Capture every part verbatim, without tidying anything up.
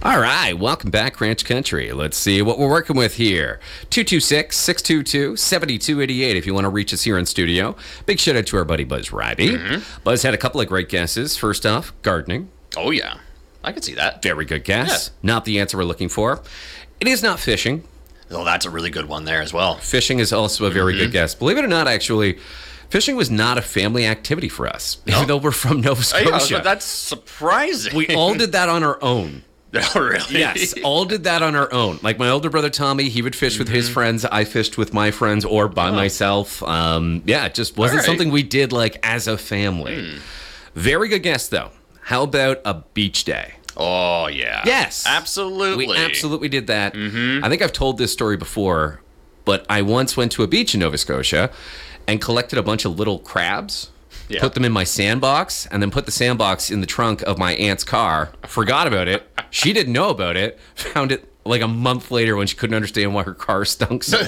All right, welcome back, Ranch Country. Let's see what we're working with here. two two six, six two two, seven two eight eight if you want to reach us here in studio. Big shout out to our buddy Buzz Ryby. Mm-hmm. Buzz had a couple of great guesses. First off, gardening. Oh, yeah. I could see that. Very good guess. Yeah. Not the answer we're looking for. It is not fishing. Oh, that's a really good one there as well. Fishing is also a very mm-hmm. good guess. Believe it or not, actually, fishing was not a family activity for us, no? even though we're from Nova Scotia. Yeah, that's surprising. We all did that on our own. Oh, really? Yes, all did that on our own. Like my older brother Tommy, he would fish mm-hmm. with his friends. I fished with my friends or by oh. myself. Um, yeah, it just wasn't right. something we did like as a family. Mm. Very good guess, though. How about a beach day? Oh, yeah. Yes. Absolutely. We absolutely did that. Mm-hmm. I think I've told this story before, but I once went to a beach in Nova Scotia and collected a bunch of little crabs, yeah. put them in my sandbox, and then put the sandbox in the trunk of my aunt's car. Forgot about it. She didn't know about it. Found it like a month later when she couldn't understand why her car stunk so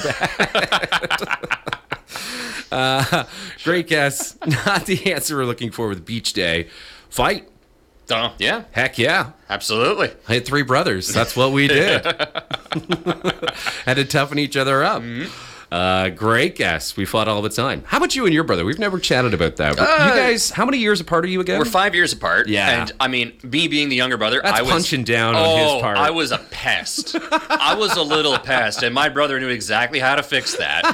bad. uh, great guess. Not the answer we're looking for with beach day. Fight. Oh, yeah. Heck yeah. Absolutely. I had three brothers. That's what we did. Had to toughen each other up. Mm-hmm. Uh, great guess. We fought all the time. How about you and your brother? We've never chatted about that. Uh, you guys, how many years apart are you again? We're five years apart. Yeah. And, I mean, me being the younger brother, That's I was... punching down oh, on his part. I was a pest. I was a little pest, and my brother knew exactly how to fix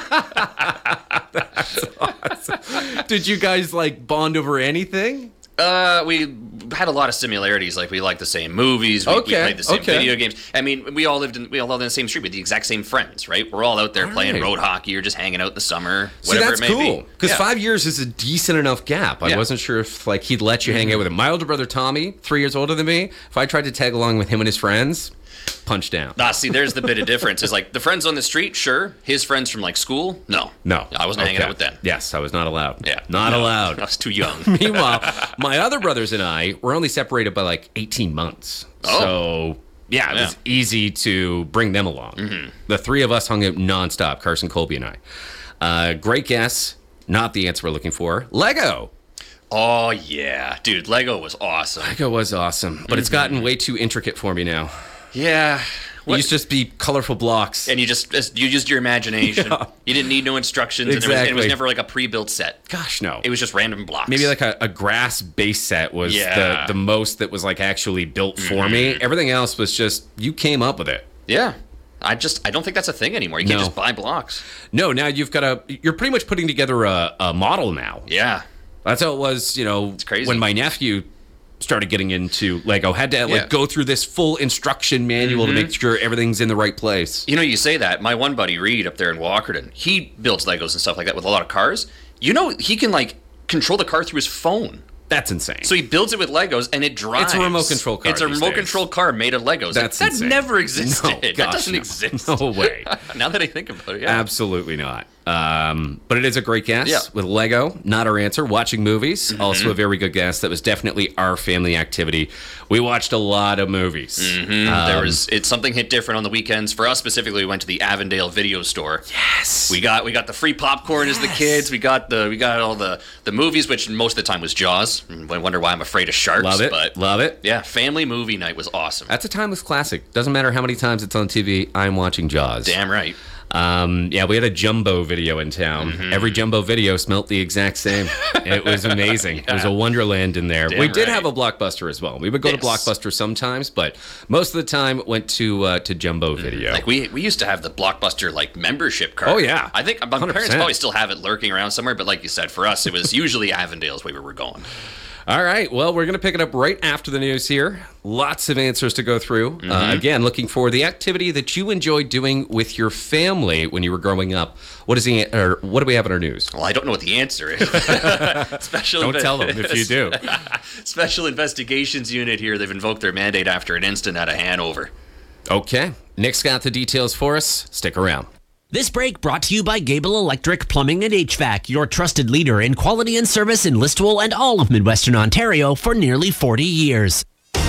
that. That's awesome. Did you guys, like, bond over anything? Uh, we had a lot of similarities. Like we liked the same movies. We, okay. we played the same okay. video games. I mean, we all lived in we all lived in the same street with the exact same friends, right? We're all out there all playing right. road hockey or just hanging out in the summer, whatever See, it may cool. be. Because yeah. five years is a decent enough gap. I yeah. wasn't sure if like he'd let you mm-hmm. hang out with him. My older brother Tommy, three years older than me. If I tried to tag along with him and his friends, punch down. Ah, see, there's the bit of difference. Is like the friends on the street, sure. His friends from like school, no, no, I wasn't okay. hanging out with them. Yes, I was not allowed. Yeah, not no, allowed. I was too young. Meanwhile, my other brothers and I were only separated by like eighteen months. Oh. So yeah, it yeah. was easy to bring them along. Mm-hmm. The three of us hung out nonstop. Carson, Colby, and I. Uh, great guess. Not the answer we're looking for. Lego. Oh, yeah. Dude, Lego was awesome. Lego was awesome, but mm-hmm. it's gotten way too intricate for me now. Yeah. What? It used to just be colorful blocks. And you just you used your imagination. Yeah. You didn't need no instructions. Exactly. And it, was, it was never like a pre-built set. Gosh, no. It was just random blocks. Maybe like a, a grass base set was yeah. the, the most that was like actually built for mm-hmm. me. Everything else was just, you came up with it. Yeah. I just, I don't think that's a thing anymore. You can't no. just buy blocks. No, now you've got a, you're pretty much putting together a, a model now. Yeah. That's how it was, you know, it's crazy. When my nephew started getting into Lego, had to like yeah. go through this full instruction manual mm-hmm. to make sure everything's in the right place. You know, you say that. My one buddy, Reed, up there in Walkerton, he builds Legos and stuff like that with a lot of cars. You know, he can like control the car through his phone. That's insane. So he builds it with Legos and it drives. It's a remote control car. It's a remote days. control car made of Legos. That's that insane. never existed. No, that gosh, doesn't no. exist. No way. Now that I think about it, yeah. Absolutely not. Um, but it is a great guess yeah. with Lego. Not our answer. Watching movies, mm-hmm. also a very good guess. That was definitely our family activity. We watched a lot of movies. Mm-hmm. Um, there was it's something hit different on the weekends. For us specifically, we went to the Avondale video store. Yes. We got we got the free popcorn yes. as the kids. We got the we got all the, the movies, which most of the time was Jaws. I wonder why I'm afraid of sharks. Love it. But Love it. Yeah, family movie night was awesome. That's a timeless classic. Doesn't matter how many times it's on T V. I'm watching Jaws. Damn right. Um, yeah, we had a Jumbo video in town. Mm-hmm. Every Jumbo video smelt the exact same. It was amazing. yeah. It was a wonderland in there. Damn we did right. have a Blockbuster as well. We would go yes. to Blockbuster sometimes, but most of the time went to uh, to Jumbo video. Like we we used to have the Blockbuster like membership card. Oh yeah, I think my one hundred percent. parents probably still have it lurking around somewhere. But like you said, for us it was usually Avondale's where we were going. All right, well, we're going to pick it up right after the news here. Lots of answers to go through. Mm-hmm. Uh, again, looking for the activity that you enjoyed doing with your family when you were growing up. What is the or what do we have in our news? Well, I don't know what the answer is. Special don't inve- tell them if you do. Special Investigations Unit here. They've invoked their mandate after an incident out of Hanover. Okay. Nick's got the details for us. Stick around. This break brought to you by Gable Electric Plumbing and H V A C, your trusted leader in quality and service in Listowel and all of Midwestern Ontario for nearly forty years.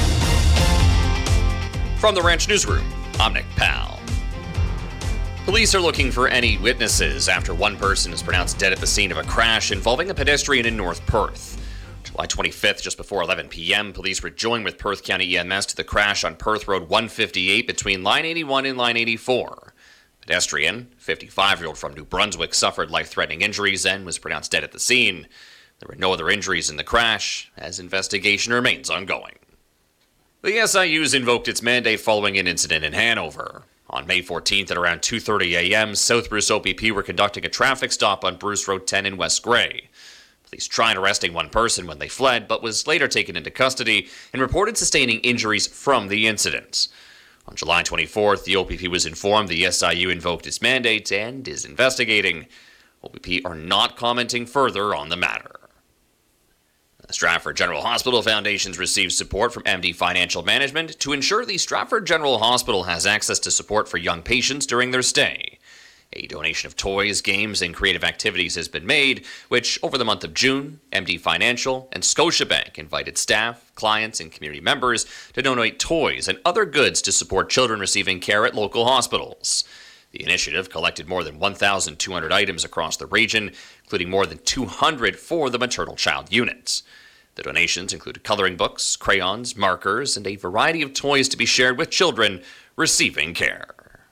From the Ranch Newsroom, I'm Nick Powell. Police are looking for any witnesses after one person is pronounced dead at the scene of a crash involving a pedestrian in North Perth. July twenty-fifth, just before eleven p.m., police were joined with Perth County E M S to the crash on Perth Road one fifty-eight between line eighty-one and line eighty-four. Pedestrian, fifty-five-year-old from New Brunswick, suffered life-threatening injuries and was pronounced dead at the scene. There were no other injuries in the crash, as investigation remains ongoing. The S I U's invoked its mandate following an incident in Hanover. On May fourteenth at around two thirty a.m., South Bruce O P P were conducting a traffic stop on Bruce Road ten in West Grey. Police tried arresting one person when they fled, but was later taken into custody and reported sustaining injuries from the incident. On July twenty-fourth, the O P P was informed the S I U invoked its mandate and is investigating. O P P are not commenting further on the matter. The Stratford General Hospital Foundations received support from M D Financial Management to ensure the Stratford General Hospital has access to support for young patients during their stay. A donation of toys, games, and creative activities has been made, which, over the month of June, M D Financial and Scotiabank invited staff, clients, and community members to donate toys and other goods to support children receiving care at local hospitals. The initiative collected more than one thousand two hundred items across the region, including more than two hundred for the maternal child unit. The donations included coloring books, crayons, markers, and a variety of toys to be shared with children receiving care.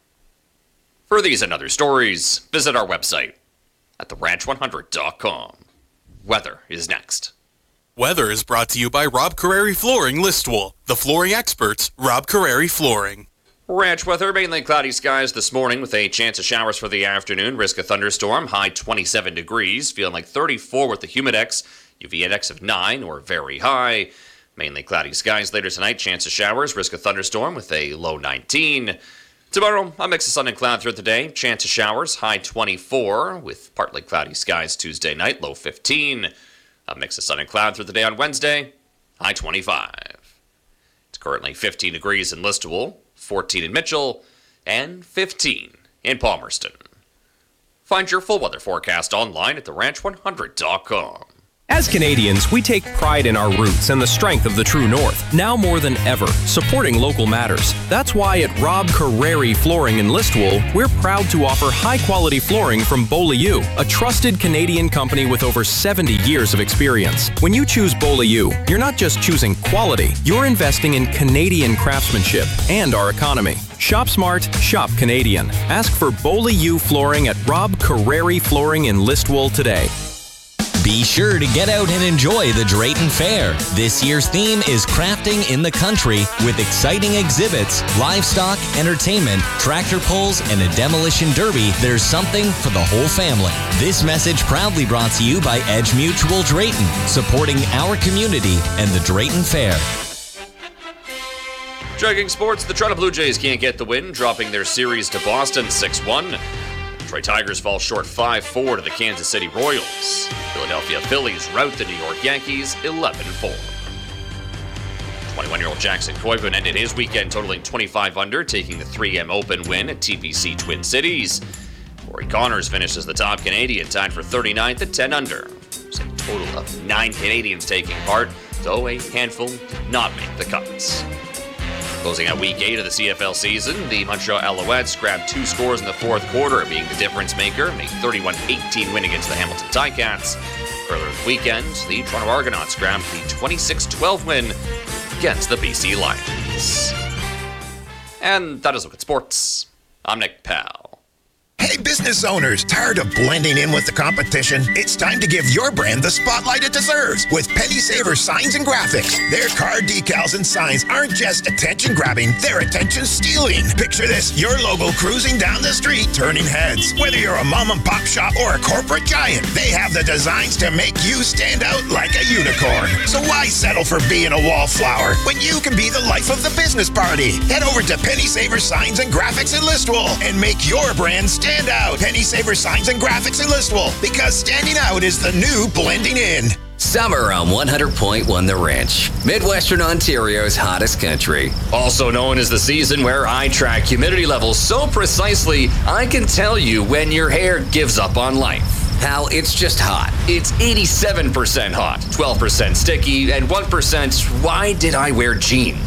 For these and other stories, visit our website at the ranch one hundred dot com. Weather is next. Weather is brought to you by Rob Carreri Flooring Listowel, the flooring experts, Rob Carreri Flooring. Ranch weather, mainly cloudy skies this morning with a chance of showers for the afternoon. Risk of thunderstorm, high twenty-seven degrees, feeling like thirty-four with the humidex. U V index of nine or very high. Mainly cloudy skies later tonight, chance of showers, risk of thunderstorm with a low nineteen. Tomorrow, a mix of sun and cloud throughout the day. Chance of showers, high twenty-four, with partly cloudy skies Tuesday night, low fifteen. A mix of sun and cloud through the day on Wednesday, high twenty-five. It's currently fifteen degrees in Listowel, fourteen in Mitchell, and fifteen in Palmerston. Find your full weather forecast online at the ranch one hundred dot com. As Canadians, we take pride in our roots and the strength of the true North. Now more than ever, supporting local matters. That's why at Rob Carreri Flooring in Listowel, we're proud to offer high-quality flooring from Beaulieu, a trusted Canadian company with over seventy years of experience. When you choose Beaulieu, you're not just choosing quality, you're investing in Canadian craftsmanship and our economy. Shop smart, shop Canadian. Ask for Beaulieu Flooring at Rob Carreri Flooring in Listowel today. Be sure to get out and enjoy the Drayton Fair. This year's theme is Crafting in the Country with exciting exhibits, livestock, entertainment, tractor pulls, and a demolition derby. There's something for the whole family. This message proudly brought to you by Edge Mutual Drayton, supporting our community and the Drayton Fair. Jogging sports, the Toronto Blue Jays can't get the win, dropping their series to Boston six one. Detroit Tigers fall short five four to the Kansas City Royals. Philadelphia Phillies rout the New York Yankees eleven four. twenty-one-year-old Jackson Koivu ended his weekend totaling twenty-five under, taking the three M Open win at T P C Twin Cities. Corey Connors finishes the top Canadian, tied for thirty-ninth at ten under. There's a total of nine Canadians taking part, though a handful did not make the cuts. Closing out week eight of the C F L season, the Montreal Alouettes grabbed two scores in the fourth quarter, being the difference maker, a thirty-one eighteen win against the Hamilton Ticats. Earlier this weekend, the Toronto Argonauts grabbed the twenty-six twelve win against the B C Lions. And that is a look at sports. I'm Nick Powell. Hey, business owners, tired of blending in with the competition? It's time to give your brand the spotlight it deserves with Penny Saver Signs and Graphics. Their card decals and signs aren't just attention-grabbing, they're attention-stealing. Picture this, your logo cruising down the street, turning heads. Whether you're a mom-and-pop shop or a corporate giant, they have the designs to make you stand out like a unicorn. So why settle for being a wallflower when you can be the life of the business party? Head over to Penny Saver Signs and Graphics in Listowel and make your brand stand Stand out. Penny Saver Signs and Graphics in Listowel, because standing out is the new blending in. Summer on one hundred point one The Ranch, Midwestern Ontario's hottest country. Also known as the season where I track humidity levels so precisely, I can tell you when your hair gives up on life. How it's just hot. It's eighty-seven percent hot, twelve percent sticky, and one percent why did I wear jeans?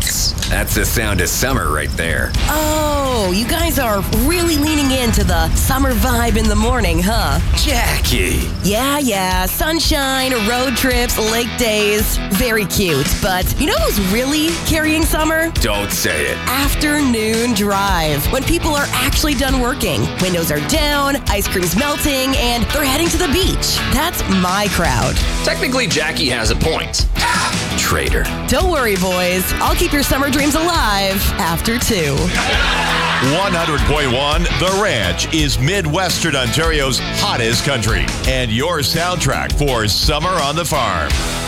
That's the sound of summer right there. Oh, you guys are really leaning into the summer vibe in the morning, huh? Jackie. Yeah, yeah. Sunshine, road trips, lake days. Very cute. But you know who's really carrying summer? Don't say it. Afternoon drive. When people are actually done working. Windows are down, ice cream's melting, and they're heading to the beach. That's my crowd. Technically, Jackie has a point. Traitor. Don't worry, boys. I'll keep your summer dreams alive after two. one hundred point one The Ranch is Midwestern Ontario's hottest country and your soundtrack for summer on the farm.